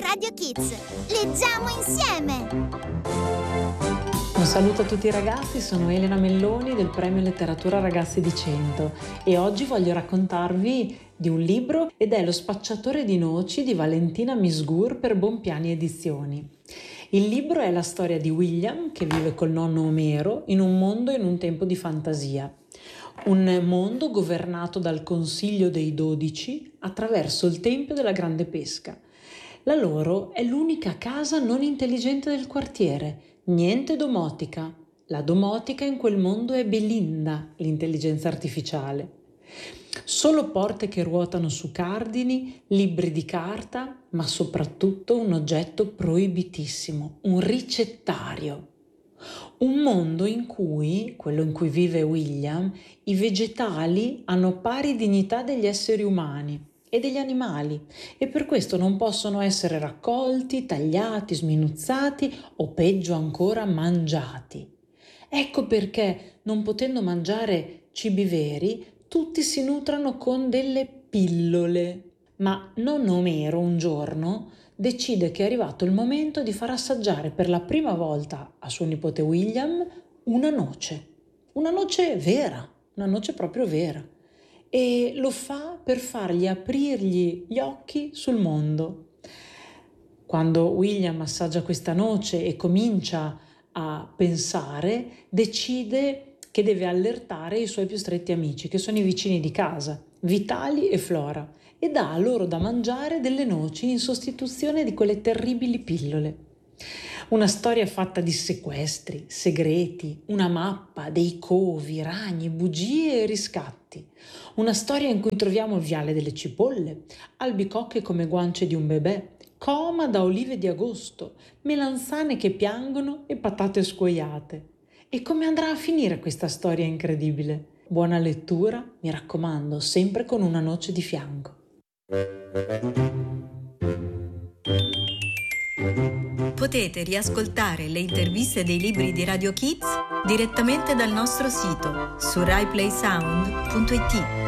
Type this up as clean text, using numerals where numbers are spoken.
Radio Kids. Leggiamo insieme! Un saluto a tutti i ragazzi, sono Elena Melloni del Premio Letteratura Ragazzi di 100 e oggi voglio raccontarvi di un libro ed è Lo spacciatore di noci di Valentina Misgur per Bonpiani Edizioni. Il libro è la storia di William che vive col nonno Omero in un mondo in un tempo di fantasia. Un mondo governato dal Consiglio dei 12 attraverso il Tempio della Grande Pesca. La loro è l'unica casa non intelligente del quartiere, niente domotica. La domotica in quel mondo è Belinda, l'intelligenza artificiale. Solo porte che ruotano su cardini, libri di carta, ma soprattutto un oggetto proibitissimo, un ricettario. Un mondo in cui, quello in cui vive William, i vegetali hanno pari dignità degli esseri umani e degli animali e per questo non possono essere raccolti, tagliati, sminuzzati o peggio ancora mangiati. Ecco perché, non potendo mangiare cibi veri, tutti si nutrano con delle pillole. Ma nonno Omero un giorno decide che è arrivato il momento di far assaggiare per la prima volta a suo nipote William una noce vera, una noce proprio vera. E lo fa per fargli aprirgli gli occhi sul mondo. Quando William assaggia questa noce e comincia a pensare, decide che deve allertare i suoi più stretti amici, che sono i vicini di casa, Vitali e Flora, e dà loro da mangiare delle noci in sostituzione di quelle terribili pillole. Una storia fatta di sequestri, segreti, una mappa, dei covi, ragni, bugie e riscatti. Una storia in cui troviamo il viale delle cipolle, albicocche come guance di un bebè, coma da olive di agosto, melanzane che piangono e patate scuoiate. E come andrà a finire questa storia incredibile? Buona lettura, mi raccomando, sempre con una noce di fianco. Potete riascoltare le interviste dei libri di Radio Kids direttamente dal nostro sito su RaiPlaySound.it.